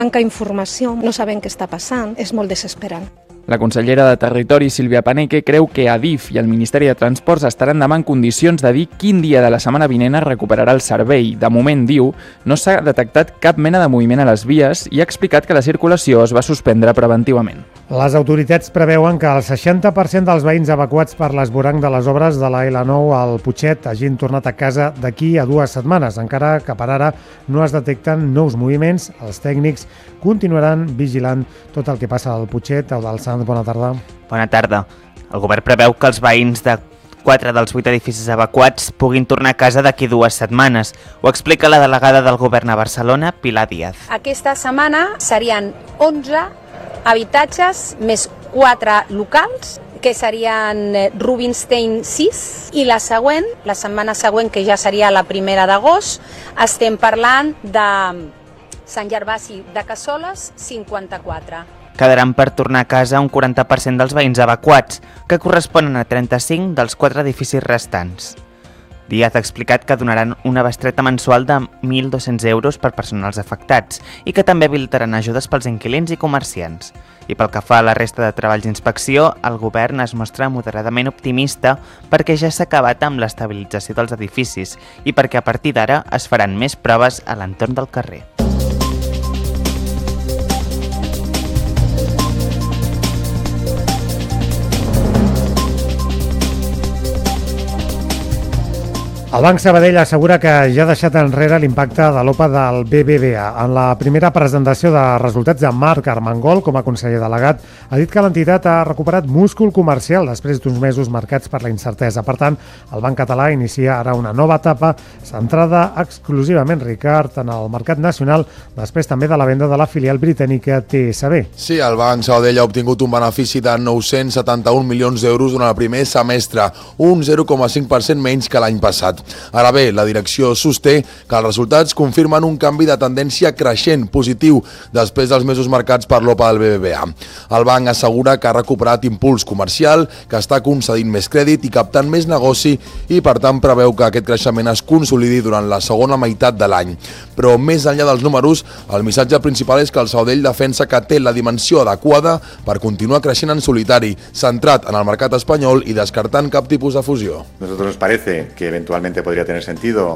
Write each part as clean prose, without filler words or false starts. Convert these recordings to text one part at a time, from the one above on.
Manca informació, no sabem què està passant, és molt desesperant. La consellera de Territori, Sílvia Paneque, creu que Adif i el Ministeri de Transports estaran demà en condicions de dir quin dia de la setmana vinent es recuperarà el servei. De moment, diu, no s'ha detectat cap mena de moviment a les vies i ha explicat que la circulació es va suspendre preventivament. Les autoritats preveuen que el 60% dels veïns evacuats per l'esvoranc de les obres de la L9 al Putxet hagin tornat a casa d'aquí a 2 setmanes. Encara que per ara no es detecten nous moviments, els tècnics continuaran vigilant tot el que passa al Putxet o del Sant. Bona tarda. Bona tarda. El govern preveu que els veïns de 4 dels 8 edificis evacuats puguin tornar a casa d'aquí 2 setmanes. Ho explica la delegada del govern a Barcelona, Pilar Díaz. Aquesta setmana serien 11 habitatges més 4 locals, que serien Rubinstein 6, i la següent, la setmana següent, que ja seria la 1 d'agost, estem parlant de Sant Gervasi de Cassoles, 54. Quedaran per tornar a casa un 40% dels veïns evacuats, que corresponen a 35 dels 4 edificis restants. Díaz ha explicat que donaran una bestreta mensual de 1.200 euros per personals afectats i que també habilitaran ajudes pels inquilins i comerciants. I pel que fa a la resta de treballs d'inspecció, el govern es mostra moderadament optimista perquè ja s'ha acabat amb l'estabilització dels edificis i perquè a partir d'ara es faran més proves a l'entorn del carrer. El Banc Sabadell assegura que ja ha deixat enrere l'impacte de l'OPA del BBVA. En la primera presentació de resultats de Marc Armengol, com a conseller delegat, ha dit que l'entitat ha recuperat múscul comercial després d'uns mesos marcats per la incertesa. Per tant, el Banc Català inicia ara una nova etapa centrada exclusivament, Ricard, en el mercat nacional, després també de la venda de la filial britànica TSB. Sí, el Banc Sabadell ha obtingut un benefici de 971 milions d'euros durant el primer semestre, un 0,5% menys que l'any passat. Ara bé, la direcció sosté que els resultats confirmen un canvi de tendència creixent positiu després dels mesos marcats per l'OPA del BBVA. El banc assegura que ha recuperat impuls comercial, que està concedint més crèdit i captant més negoci i, per tant, preveu que aquest creixement es consolidi durant la segona meitat de l'any. Però, més enllà dels números, el missatge principal és que el Sabadell defensa que té la dimensió adequada per continuar creixent en solitari, centrat en el mercat espanyol i descartant cap tipus de fusió. Nosotros nos parece que eventualmente podría tener sentido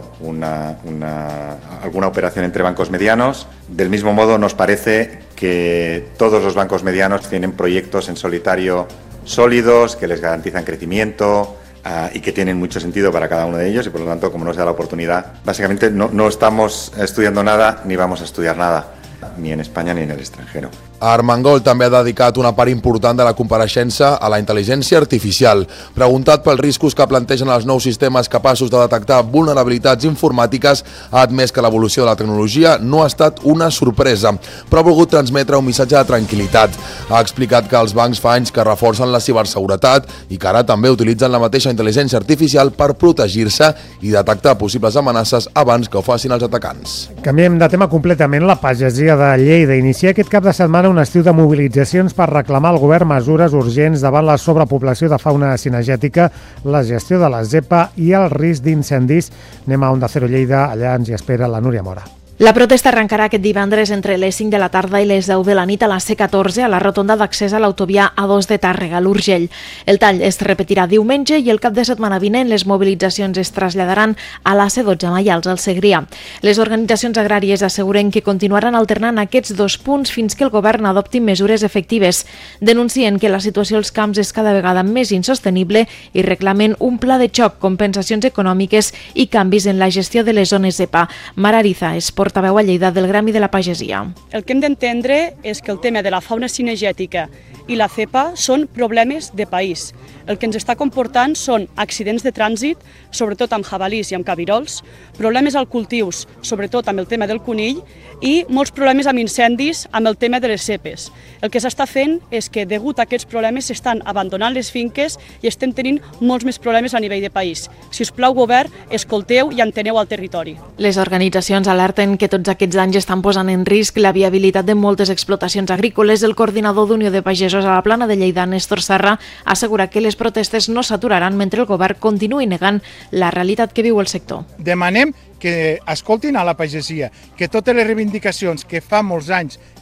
alguna operación entre bancos medianos. Del mismo modo, nos parece que todos los bancos medianos tienen proyectos en solitario sólidos, que les garantizan crecimiento y que tienen mucho sentido para cada uno de ellos y, por lo tanto, como nos da la oportunidad, básicamente no estamos estudiando nada ni vamos a estudiar nada, ni en España ni en el extranjero. Armengol també ha dedicat una part important de la compareixença a la intel·ligència artificial. Preguntat pels riscos que plantegen els nous sistemes capaços de detectar vulnerabilitats informàtiques, ha admès que l'evolució de la tecnologia no ha estat una sorpresa, però ha volgut transmetre un missatge de tranquil·litat. Ha explicat que els bancs fa anys que reforcen la ciberseguretat i que ara també utilitzen la mateixa intel·ligència artificial per protegir-se i detectar possibles amenaces abans que ho facin els atacants. Canviem de tema completament. La pagesia de Lleida inicia aquest cap de setmana un estiu de mobilitzacions per reclamar al govern mesures urgents davant la sobrepoblació de fauna cinegètica, la gestió de la zepa i el risc d'incendis. Anem a Onda Cero Lleida, allà ens hi espera la Núria Mora. La protesta arrencarà aquest divendres entre les 5 de la tarda i les 10 de la nit a la C14 a la rotonda d'accés a l'autovia A2 de Tàrrega, l'Urgell. El tall es repetirà diumenge i el cap de setmana vinent les mobilitzacions es traslladaran a la C12 Maials, al Segrià. Les organitzacions agràries asseguren que continuaran alternant aquests dos punts fins que el govern adopti mesures efectives. Denuncien que la situació als camps és cada vegada més insostenible i reclamen un pla de xoc, compensacions econòmiques i canvis en la gestió de les zones EPA. Mara Ariza és portaveu a Lleida del Gremi de la Pagesia. El que hem d'entendre és que el tema de la fauna cinegètica i la cepa són problemes de país. El que ens està comportant són accidents de trànsit, sobretot amb jabalís i amb cabirols, problemes als cultius, sobretot amb el tema del conill, i molts problemes amb incendis amb el tema de les cepes. El que s'està fent és que, degut a aquests problemes, s'estan abandonant les finques i estem tenint molts més problemes a nivell de país. Si us plau, govern, escolteu i enteneu el territori. Les organitzacions alerten que tots aquests danys estan posant en risc la viabilitat de moltes explotacions agrícoles. El coordinador d'Unió de Pagesos a la Plana de Lleida, Néstor Serra, assegura que les protestes no s'aturaran mentre el govern continuï negant la realitat que viu el sector. Demanem que escoltin a la pagesia, que totes les reivindicacions que fa molts anys